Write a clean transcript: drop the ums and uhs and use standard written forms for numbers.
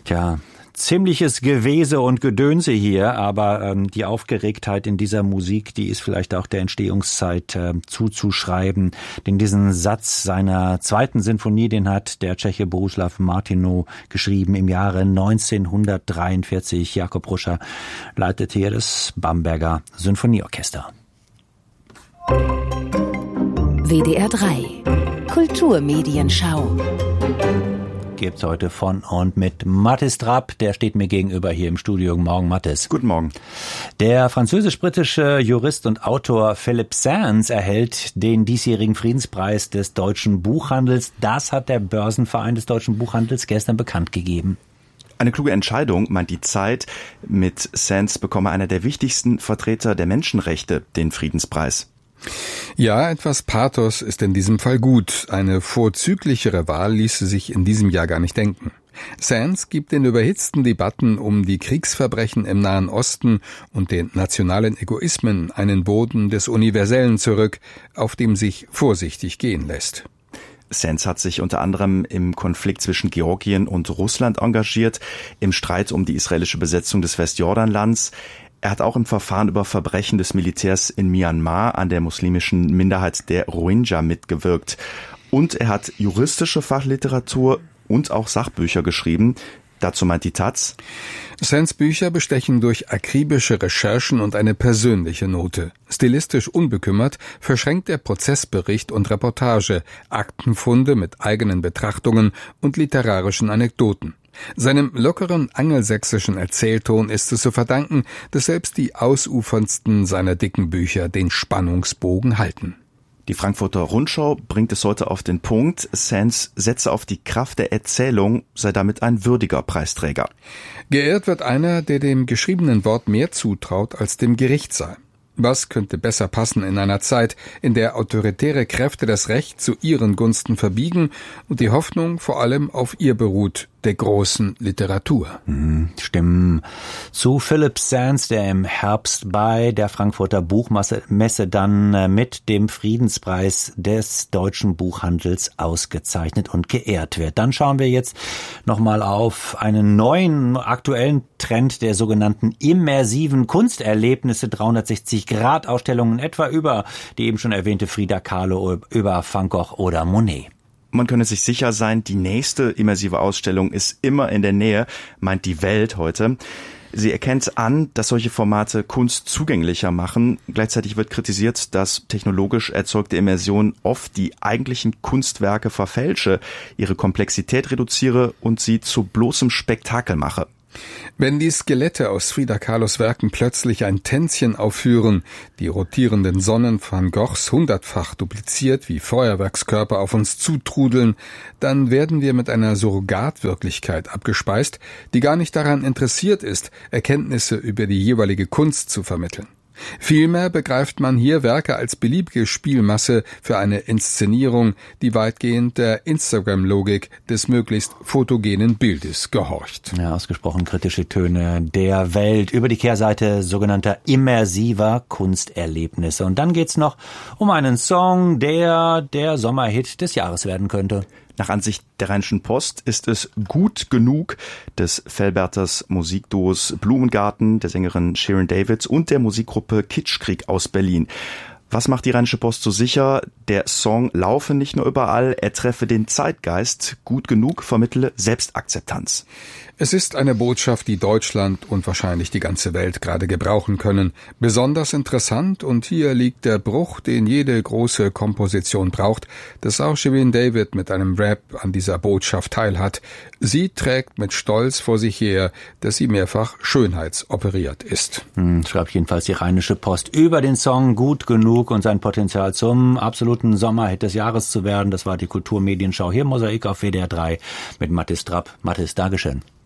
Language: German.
Tja, ziemliches Gewese und Gedönse hier, aber die Aufgeregtheit in dieser Musik, die ist vielleicht auch der Entstehungszeit zuzuschreiben. Denn diesen Satz seiner zweiten Sinfonie, den hat der Tscheche Bohuslav Martinu geschrieben im Jahre 1943. Jakob Ruscher leitet hier das Bamberger Sinfonieorchester. WDR 3 Kulturmedienschau Gibt's heute von und mit Mathis Trapp, der steht mir gegenüber hier im Studio. Guten Morgen, Mathis. Guten Morgen. Der französisch-britische Jurist und Autor Philippe Sands erhält den diesjährigen Friedenspreis des deutschen Buchhandels. Das hat der Börsenverein des deutschen Buchhandels gestern bekannt gegeben. Eine kluge Entscheidung, meint die Zeit. Mit Sands bekomme einer der wichtigsten Vertreter der Menschenrechte den Friedenspreis. Ja, etwas Pathos ist in diesem Fall gut. Eine vorzüglichere Wahl ließe sich in diesem Jahr gar nicht denken. Sands gibt den überhitzten Debatten um die Kriegsverbrechen im Nahen Osten und den nationalen Egoismen einen Boden des Universellen zurück, auf dem sich vorsichtig gehen lässt. Sands hat sich unter anderem im Konflikt zwischen Georgien und Russland engagiert, im Streit um die israelische Besetzung des Westjordanlands. Er hat auch im Verfahren über Verbrechen des Militärs in Myanmar an der muslimischen Minderheit der Rohingya mitgewirkt. Und er hat juristische Fachliteratur und auch Sachbücher geschrieben. Dazu meint die Taz: Sands Bücher bestechen durch akribische Recherchen und eine persönliche Note. Stilistisch unbekümmert verschränkt er Prozessbericht und Reportage, Aktenfunde mit eigenen Betrachtungen und literarischen Anekdoten. Seinem lockeren angelsächsischen Erzählton ist es zu verdanken, dass selbst die ausuferndsten seiner dicken Bücher den Spannungsbogen halten. Die Frankfurter Rundschau bringt es heute auf den Punkt: Sands setze auf die Kraft der Erzählung, sei damit ein würdiger Preisträger. Geehrt wird einer, der dem geschriebenen Wort mehr zutraut als dem Gerichtssaal. Was könnte besser passen in einer Zeit, in der autoritäre Kräfte das Recht zu ihren Gunsten verbiegen und die Hoffnung vor allem auf ihr beruht, der großen Literatur. Stimmen zu Philippe Sands, der im Herbst bei der Frankfurter Buchmesse dann mit dem Friedenspreis des deutschen Buchhandels ausgezeichnet und geehrt wird. Dann schauen wir jetzt nochmal auf einen neuen aktuellen Trend der sogenannten immersiven Kunsterlebnisse, 360-Grad-Ausstellungen, etwa über die eben schon erwähnte Frida Kahlo, über Van Gogh oder Monet. Man könne sich sicher sein, die nächste immersive Ausstellung ist immer in der Nähe, meint die Welt heute. Sie erkennt an, dass solche Formate Kunst zugänglicher machen. Gleichzeitig wird kritisiert, dass technologisch erzeugte Immersion oft die eigentlichen Kunstwerke verfälsche, ihre Komplexität reduziere und sie zu bloßem Spektakel mache. Wenn die Skelette aus Frida Kahlos Werken plötzlich ein Tänzchen aufführen, die rotierenden Sonnen Van Goghs 100-fach dupliziert wie Feuerwerkskörper auf uns zutrudeln, dann werden wir mit einer Surrogatwirklichkeit abgespeist, die gar nicht daran interessiert ist, Erkenntnisse über die jeweilige Kunst zu vermitteln. Vielmehr begreift man hier Werke als beliebige Spielmasse für eine Inszenierung, die weitgehend der Instagram-Logik des möglichst fotogenen Bildes gehorcht. Ja, ausgesprochen kritische Töne der Welt über die Kehrseite sogenannter immersiver Kunsterlebnisse. Und dann geht's noch um einen Song, der Sommerhit des Jahres werden könnte. Nach Ansicht der Rheinischen Post ist es gut genug des Velberters Musikduos Blumengarten, der Sängerin Sharon Davids und der Musikgruppe Kitschkrieg aus Berlin. Was macht die Rheinische Post so sicher? Der Song laufe nicht nur überall, er treffe den Zeitgeist. Gut genug vermittele Selbstakzeptanz. Es ist eine Botschaft, die Deutschland und wahrscheinlich die ganze Welt gerade gebrauchen können. Besonders interessant, und hier liegt der Bruch, den jede große Komposition braucht, dass auch Shirin David mit einem Rap an dieser Botschaft teilhat. Sie trägt mit Stolz vor sich her, dass sie mehrfach schönheitsoperiert ist. Schreibt jedenfalls die Rheinische Post über den Song Gut genug und sein Potenzial zum absoluten Sommerhit des Jahres zu werden. Das war die Kulturmedienschau hier im Mosaik auf WDR 3 mit Mathis Trapp. Mathis, Dankeschön.